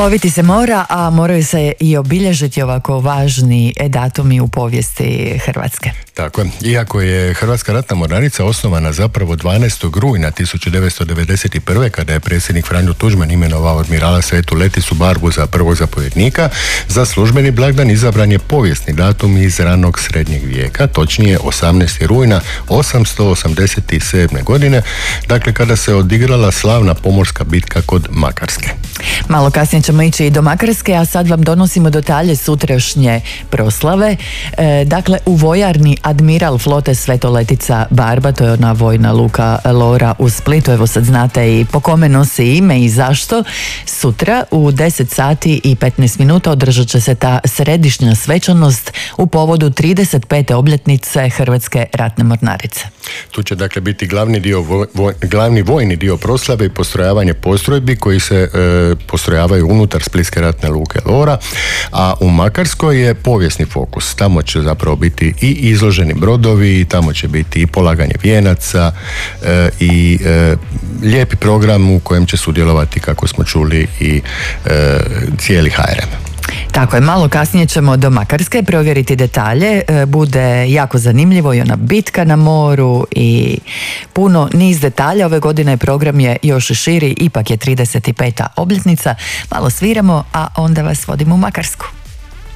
Loviti se mora, a moraju se i obilježiti ovako važni datumi u povijesti Hrvatske. Tako je. Iako je Hrvatska ratna mornarica osnovana zapravo 12. rujna 1991. kada je predsjednik Franjo Tuđman imenovao admirala Svetu Leticu Barbu za prvog zapovjednika, za službeni blagdan izabran je povijesni datum iz ranog srednjeg vijeka, točnije 18. rujna 887. godine, dakle kada se odigrala slavna pomorska bitka kod Makarske. Malo kasnije ćemo ići i do Makarske, a sad vam donosimo detalje sutrašnje proslave. Dakle, u vojarni admiral flote Svetoletica Barba, to je ona vojna luka Lora u Splitu, evo sad znate i po kome nosi ime i zašto. Sutra u 10 sati i 15 minuta održat će se ta središnja svečanost u povodu 35. obljetnice Hrvatske ratne mornarice. Tu će dakle biti glavni vojni dio proslave i postrojavanje postrojbi koji se postrojavaju unutar Splitske ratne luke Lora, a u Makarskoj je povijesni fokus. Tamo će zapravo biti i izloženi brodovi, tamo će biti i polaganje vijenaca i lijepi program u kojem će sudjelovati, kako smo čuli, i cijeli HRM. Tako je, malo kasnije ćemo do Makarske provjeriti detalje, bude jako zanimljivo i ona bitka na moru i puno niz detalja. Ove godine program je još širi, ipak je 35. obljetnica. Malo sviramo, a onda vas vodimo u Makarsku.